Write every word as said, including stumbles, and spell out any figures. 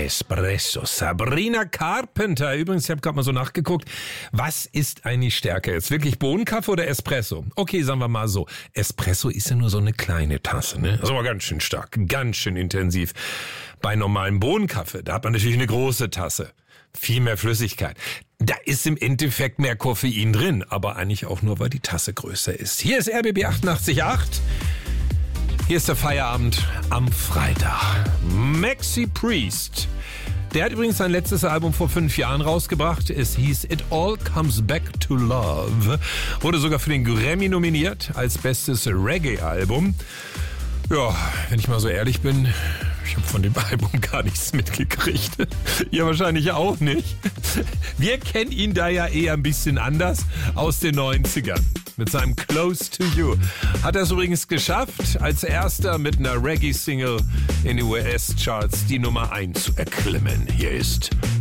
Espresso. Sabrina Carpenter. Übrigens, ich habe gerade mal so nachgeguckt. Was ist eigentlich stärker? Jetzt wirklich Bohnenkaffee oder Espresso? Okay, sagen wir mal so. Espresso ist ja nur so eine kleine Tasse, ne? Das ist aber ganz schön stark, ganz schön intensiv. Bei normalem Bohnenkaffee, da hat man natürlich eine große Tasse. Viel mehr Flüssigkeit. Da ist im Endeffekt mehr Koffein drin, aber eigentlich auch nur, weil die Tasse größer ist. Hier ist R B B achtundachtzig Komma acht. Hier ist der Feierabend am Freitag. Maxi Priest. Der hat übrigens sein letztes Album vor fünf Jahren rausgebracht. Es hieß It All Comes Back to Love. Wurde sogar für den Grammy nominiert als bestes Reggae-Album. Ja, wenn ich mal so ehrlich bin, ich habe von dem Album gar nichts mitgekriegt. Ihr wahrscheinlich auch nicht. Wir kennen ihn da ja eher ein bisschen anders aus den neunzigern. Mit seinem Close to You. Hat er es übrigens geschafft, als erster mit einer Reggae-Single in den U S-Charts die Nummer eins zu erklimmen. Hier ist